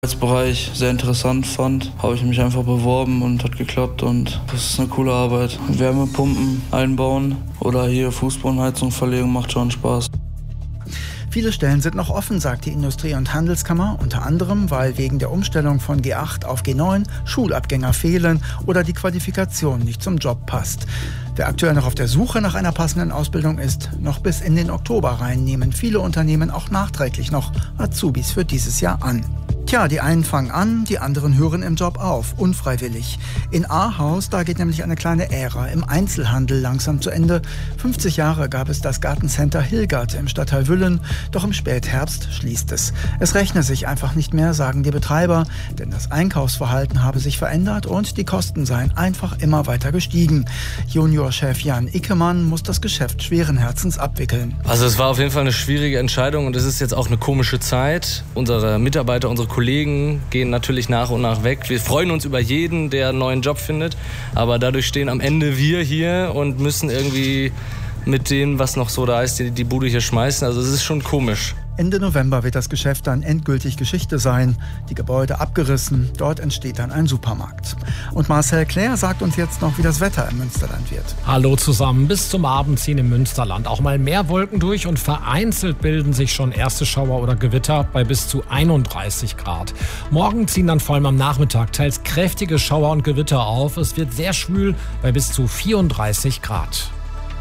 Bereich sehr interessant fand, habe ich mich einfach beworben und hat geklappt und das ist eine coole Arbeit. Wärmepumpen einbauen oder hier Fußbodenheizung verlegen macht schon Spaß. Viele Stellen sind noch offen, sagt die Industrie- und Handelskammer, unter anderem, weil wegen der Umstellung von G8 auf G9 Schulabgänger fehlen oder die Qualifikation nicht zum Job passt. Wer aktuell noch auf der Suche nach einer passenden Ausbildung ist, noch bis in den Oktober rein nehmen viele Unternehmen auch nachträglich noch Azubis für dieses Jahr an. Tja, die einen fangen an, die anderen hören im Job auf, unfreiwillig. In Ahaus, da geht nämlich eine kleine Ära im Einzelhandel langsam zu Ende. 50 Jahre gab es das Gartencenter Hilgert im Stadtteil Wüllen, doch im Spätherbst schließt es. Es rechne sich einfach nicht mehr, sagen die Betreiber, denn das Einkaufsverhalten habe sich verändert und die Kosten seien einfach immer weiter gestiegen. Juniorchef Jan Ickemann muss das Geschäft schweren Herzens abwickeln. Also es war auf jeden Fall eine schwierige Entscheidung und es ist jetzt auch eine komische Zeit. Unsere Mitarbeiter, unsere Kollegen gehen natürlich nach und nach weg. Wir freuen uns über jeden, der einen neuen Job findet, aber dadurch stehen am Ende wir hier und müssen irgendwie mit dem, was noch so da ist, die Bude hier schmeißen. Also es ist schon komisch. Ende November wird das Geschäft dann endgültig Geschichte sein. Die Gebäude abgerissen, dort entsteht dann ein Supermarkt. Und Marcel Claire sagt uns jetzt noch, wie das Wetter im Münsterland wird. Hallo zusammen, bis zum Abend ziehen im Münsterland auch mal mehr Wolken durch und vereinzelt bilden sich schon erste Schauer oder Gewitter bei bis zu 31 Grad. Morgen ziehen dann vor allem am Nachmittag teils kräftige Schauer und Gewitter auf. Es wird sehr schwül bei bis zu 34 Grad.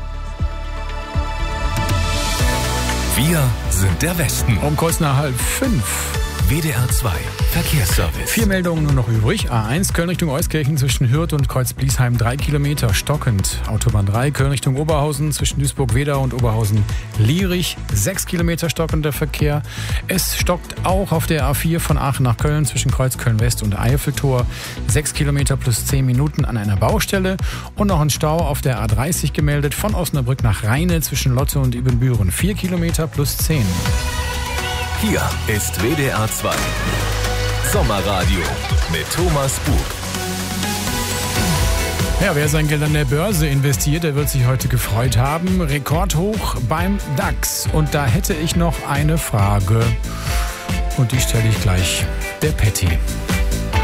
Wir sind der Westen. Um kurz nach 4:30. WDR 2 Verkehrsservice. 4 Meldungen nur noch übrig. A1 Köln Richtung Euskirchen zwischen Hürth und Kreuz-Bliesheim 3 Kilometer stockend. Autobahn 3 Köln Richtung Oberhausen zwischen Duisburg-Wedau und Oberhausen-Lierich 6 Kilometer stockender Verkehr. Es stockt auch auf der A4 von Aachen nach Köln zwischen Kreuz Köln-West und Eiffeltor 6 Kilometer plus 10 Minuten an einer Baustelle. Und noch ein Stau auf der A30 gemeldet von Osnabrück nach Rheine zwischen Lotte und Ibbenbüren 4 Kilometer plus 10. Hier ist WDR 2 Sommerradio mit Thomas Bug. Ja, wer sein Geld an der Börse investiert, der wird sich heute gefreut haben. Rekordhoch beim DAX. Und da hätte ich noch eine Frage. Und die stelle ich gleich der Patty.